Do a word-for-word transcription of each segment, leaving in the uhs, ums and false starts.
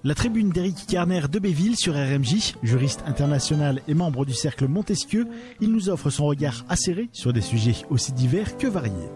La tribune d'Éric Kerner de Béville sur R M J, juriste international et membre du cercle Montesquieu, il nous offre son regard acéré sur des sujets aussi divers que variés.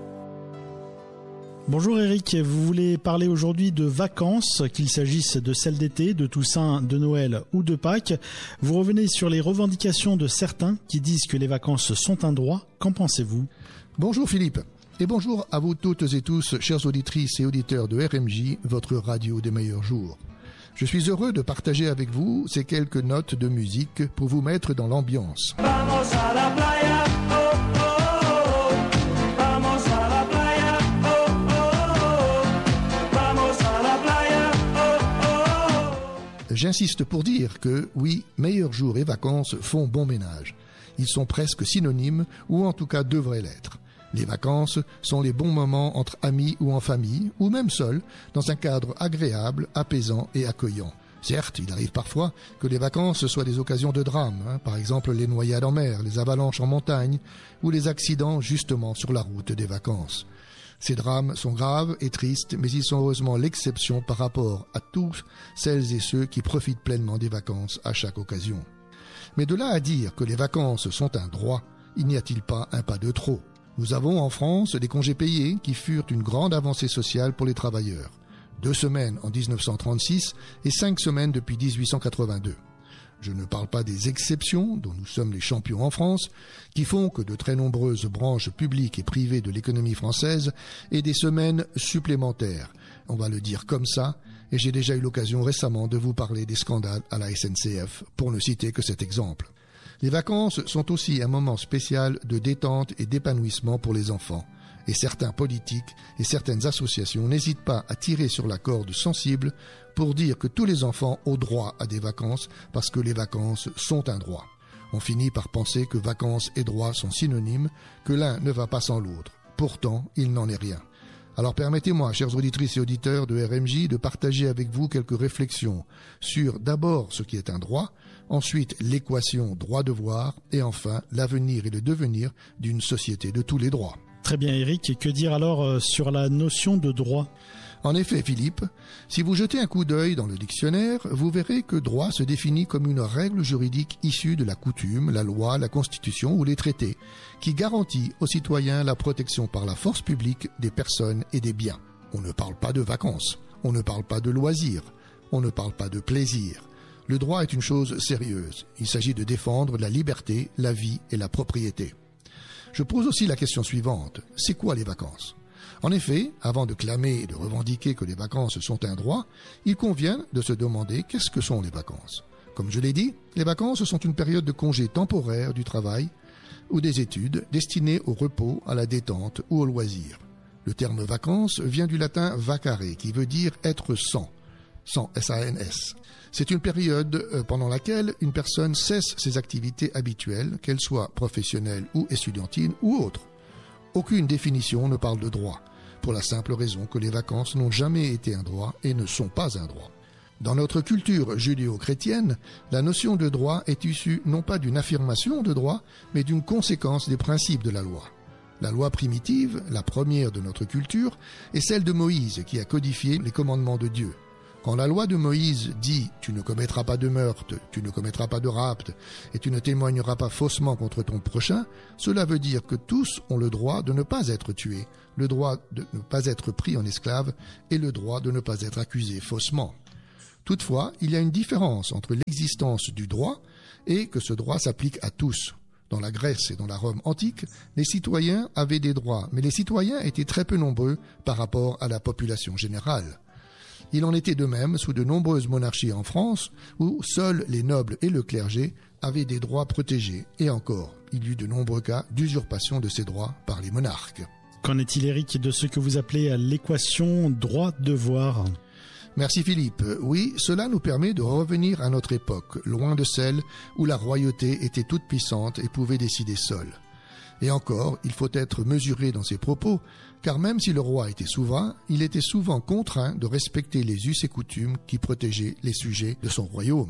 Bonjour Éric, vous voulez parler aujourd'hui de vacances, qu'il s'agisse de celles d'été, de Toussaint, de Noël ou de Pâques. Vous revenez sur les revendications de certains qui disent que les vacances sont un droit. Qu'en pensez-vous ? Bonjour Philippe, et bonjour à vous toutes et tous, chères auditrices et auditeurs de R M J, votre radio des meilleurs jours. Je suis heureux de partager avec vous ces quelques notes de musique pour vous mettre dans l'ambiance. Vamos a la playa, oh, oh, oh. Vamos a la playa, oh, oh, oh. Vamos a la playa, oh, oh, oh. J'insiste pour dire que, oui, meilleurs jours et vacances font bon ménage. Ils sont presque synonymes, ou en tout cas devraient l'être. Les vacances sont les bons moments entre amis ou en famille, ou même seuls, dans un cadre agréable, apaisant et accueillant. Certes, il arrive parfois que les vacances soient des occasions de drame, hein, par exemple les noyades en mer, les avalanches en montagne, ou les accidents justement sur la route des vacances. Ces drames sont graves et tristes, mais ils sont heureusement l'exception par rapport à tous celles et ceux qui profitent pleinement des vacances à chaque occasion. Mais de là à dire que les vacances sont un droit, il n'y a-t-il pas un pas de trop ? Nous avons en France des congés payés qui furent une grande avancée sociale pour les travailleurs. Deux semaines en dix-neuf cent trente-six et cinq semaines depuis dix-huit cent quatre-vingt-deux. Je ne parle pas des exceptions, dont nous sommes les champions en France, qui font que de très nombreuses branches publiques et privées de l'économie française aient des semaines supplémentaires. On va le dire comme ça, et j'ai déjà eu l'occasion récemment de vous parler des scandales à la S N C F, pour ne citer que cet exemple. Les vacances sont aussi un moment spécial de détente et d'épanouissement pour les enfants. Et certains politiques et certaines associations n'hésitent pas à tirer sur la corde sensible pour dire que tous les enfants ont droit à des vacances parce que les vacances sont un droit. On finit par penser que vacances et droits sont synonymes, que l'un ne va pas sans l'autre. Pourtant, il n'en est rien. Alors permettez-moi, chers auditrices et auditeurs de R M J, de partager avec vous quelques réflexions sur d'abord ce qui est un droit, ensuite l'équation droit-devoir et enfin l'avenir et le devenir d'une société de tous les droits. Très bien Éric, et que dire alors sur la notion de droit ? En effet Philippe, si vous jetez un coup d'œil dans le dictionnaire, vous verrez que droit se définit comme une règle juridique issue de la coutume, la loi, la constitution ou les traités, qui garantit aux citoyens la protection par la force publique des personnes et des biens. On ne parle pas de vacances, on ne parle pas de loisirs, on ne parle pas de plaisir. Le droit est une chose sérieuse. Il s'agit de défendre la liberté, la vie et la propriété. Je pose aussi la question suivante. C'est quoi les vacances ? En effet, avant de clamer et de revendiquer que les vacances sont un droit, il convient de se demander qu'est-ce que sont les vacances. Comme je l'ai dit, les vacances sont une période de congé temporaire du travail ou des études destinée au repos, à la détente ou au loisir. Le terme vacances vient du latin vacare qui veut dire être sans, sans S A N S. C'est une période pendant laquelle une personne cesse ses activités habituelles, qu'elles soient professionnelles ou estudiantines ou autres. Aucune définition ne parle de droit, pour la simple raison que les vacances n'ont jamais été un droit et ne sont pas un droit. Dans notre culture judéo-chrétienne, la notion de droit est issue non pas d'une affirmation de droit, mais d'une conséquence des principes de la loi. La loi primitive, la première de notre culture, est celle de Moïse qui a codifié les commandements de Dieu. Quand la loi de Moïse dit « tu ne commettras pas de meurtre, tu ne commettras pas de rapt et tu ne témoigneras pas faussement contre ton prochain », cela veut dire que tous ont le droit de ne pas être tués, le droit de ne pas être pris en esclave et le droit de ne pas être accusés faussement. Toutefois, il y a une différence entre l'existence du droit et que ce droit s'applique à tous. Dans la Grèce et dans la Rome antique, les citoyens avaient des droits, mais les citoyens étaient très peu nombreux par rapport à la population générale. Il en était de même sous de nombreuses monarchies en France, où seuls les nobles et le clergé avaient des droits protégés. Et encore, il y eut de nombreux cas d'usurpation de ces droits par les monarques. Qu'en est-il, Éric, de ce que vous appelez l'équation droit-devoir ? Merci Philippe. Oui, cela nous permet de revenir à notre époque, loin de celle où la royauté était toute puissante et pouvait décider seule. Et encore, il faut être mesuré dans ses propos, car même si le roi était souverain, il était souvent contraint de respecter les us et coutumes qui protégeaient les sujets de son royaume.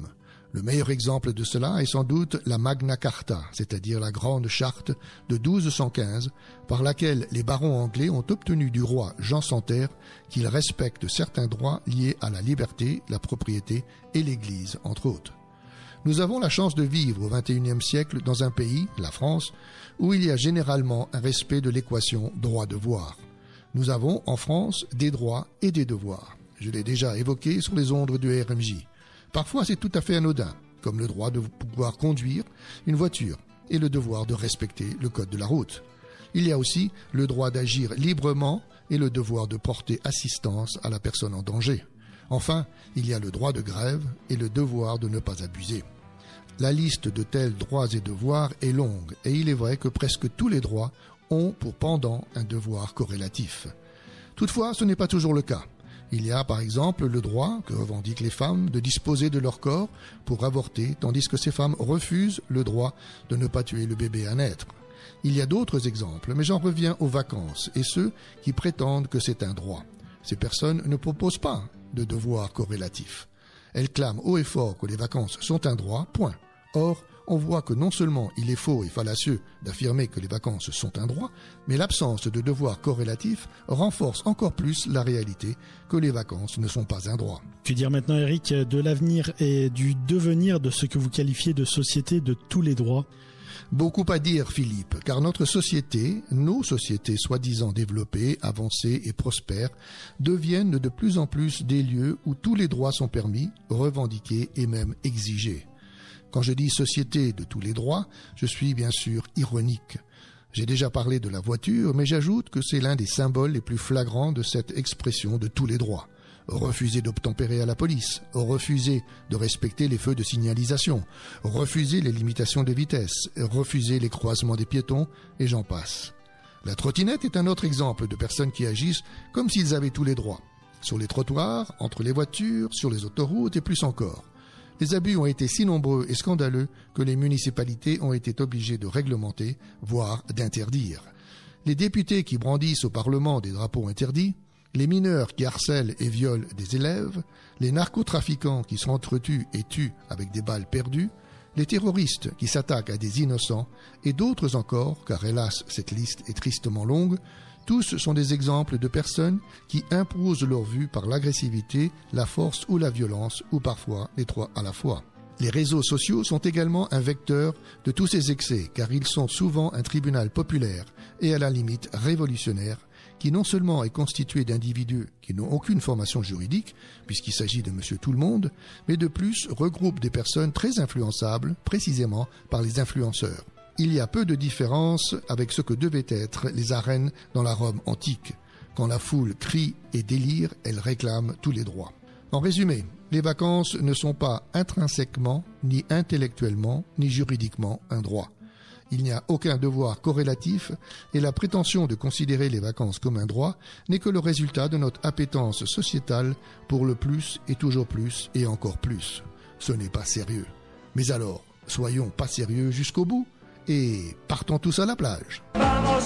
Le meilleur exemple de cela est sans doute la Magna Carta, c'est-à-dire la Grande Charte de douze cent quinze, par laquelle les barons anglais ont obtenu du roi Jean sans Terre qu'il respecte certains droits liés à la liberté, la propriété et l'Église, entre autres. Nous avons la chance de vivre au vingt et unième siècle dans un pays, la France, où il y a généralement un respect de l'équation droit-devoir. Nous avons en France des droits et des devoirs. Je l'ai déjà évoqué sur les ondes du R M J. Parfois, c'est tout à fait anodin, comme le droit de pouvoir conduire une voiture et le devoir de respecter le code de la route. Il y a aussi le droit d'agir librement et le devoir de porter assistance à la personne en danger. Enfin, il y a le droit de grève et le devoir de ne pas abuser. La liste de tels droits et devoirs est longue, et il est vrai que presque tous les droits ont pour pendant un devoir corrélatif. Toutefois, ce n'est pas toujours le cas. Il y a par exemple le droit que revendiquent les femmes de disposer de leur corps pour avorter, tandis que ces femmes refusent le droit de ne pas tuer le bébé à naître. Il y a d'autres exemples, mais j'en reviens aux vacances et ceux qui prétendent que c'est un droit. Ces personnes ne proposent pas de devoir corrélatif. Elles clament haut et fort que les vacances sont un droit, point. Or, on voit que non seulement il est faux et fallacieux d'affirmer que les vacances sont un droit, mais l'absence de devoir corrélatif renforce encore plus la réalité que les vacances ne sont pas un droit. Que dire maintenant, Eric, de l'avenir et du devenir de ce que vous qualifiez de société de tous les droits ? Beaucoup à dire, Philippe, car notre société, nos sociétés soi-disant développées, avancées et prospères, deviennent de plus en plus des lieux où tous les droits sont permis, revendiqués et même exigés. Quand je dis société de tous les droits, je suis bien sûr ironique. J'ai déjà parlé de la voiture, mais j'ajoute que c'est l'un des symboles les plus flagrants de cette expression de tous les droits. Refuser d'obtempérer à la police, refuser de respecter les feux de signalisation, refuser les limitations de vitesse, refuser les croisements des piétons, et j'en passe. La trottinette est un autre exemple de personnes qui agissent comme s'ils avaient tous les droits. Sur les trottoirs, entre les voitures, sur les autoroutes et plus encore. Les abus ont été si nombreux et scandaleux que les municipalités ont été obligées de réglementer, voire d'interdire. Les députés qui brandissent au Parlement des drapeaux interdits, les mineurs qui harcèlent et violent des élèves, les narcotrafiquants qui s'entretuent et tuent avec des balles perdues, les terroristes qui s'attaquent à des innocents et d'autres encore, car hélas cette liste est tristement longue, tous sont des exemples de personnes qui imposent leur vue par l'agressivité, la force ou la violence, ou parfois les trois à la fois. Les réseaux sociaux sont également un vecteur de tous ces excès, car ils sont souvent un tribunal populaire et à la limite révolutionnaire, qui non seulement est constitué d'individus qui n'ont aucune formation juridique, puisqu'il s'agit de monsieur tout le monde, mais de plus regroupe des personnes très influençables, précisément par les influenceurs. Il y a peu de différence avec ce que devaient être les arènes dans la Rome antique. Quand la foule crie et délire, elle réclame tous les droits. En résumé, les vacances ne sont pas intrinsèquement, ni intellectuellement, ni juridiquement un droit. Il n'y a aucun devoir corrélatif et la prétention de considérer les vacances comme un droit n'est que le résultat de notre appétence sociétale pour le plus et toujours plus et encore plus. Ce n'est pas sérieux. Mais alors, soyons pas sérieux jusqu'au bout et partons tous à la plage. Vamos